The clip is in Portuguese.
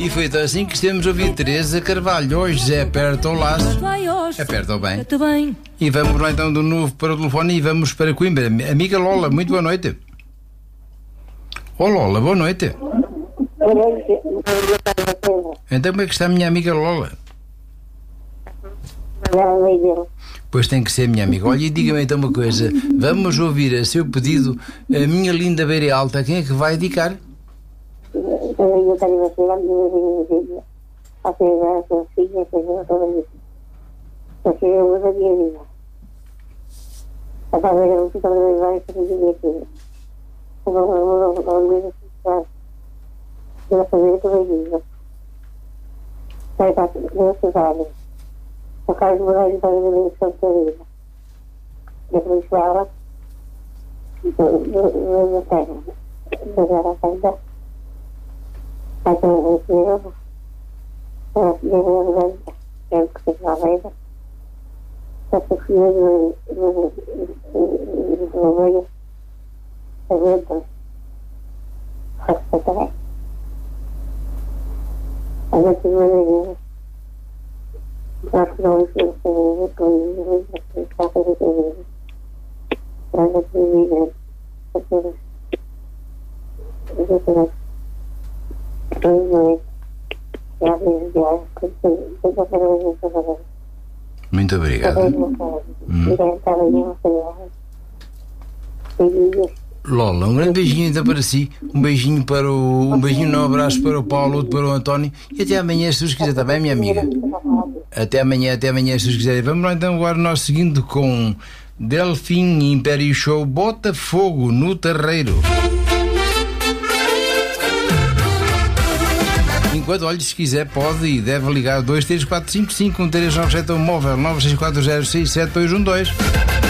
E foi então assim que estamos a ouvir Teresa Carvalho. Hoje José aperta o laço. Aperta-o bem. E vamos lá então de novo para o telefone e vamos para Coimbra. Amiga Lola, muito boa noite. Oh Lola, boa noite. Então como é que está a minha amiga Lola? Pois tem que ser, minha amiga. Olha, e diga-me então uma coisa. Vamos ouvir a seu pedido a minha linda Beira Alta. Quem é que vai dedicar? Eu tenho uma cidade de a sua filha, toda isso. Porque eu uso a minha vida. A família não fica mais mais para dizer aqui. Eu não me eu fazer toda a vida. Vai estar necessário. O caso de mudar de família de missão da vida. Depois fala da terra. Da terra ainda. Vai ter um dinheiro. É o que se fala ainda. Essa filha do meio. A vida. Respeitar. A gente não é acho que não é isso, eu estou Muito obrigado. Lola, um grande beijinho então para si, um beijinho um abraço para o Paulo, outro para o António e até amanhã se Deus quiser, está bem, minha amiga? Até amanhã se Deus quiser. Vamos lá então agora nós seguindo com Delfim Império Show, Bota Fogo no Terreiro. Enquanto, olha, se quiser pode e deve ligar 23455 1397 ao móvel 964067212.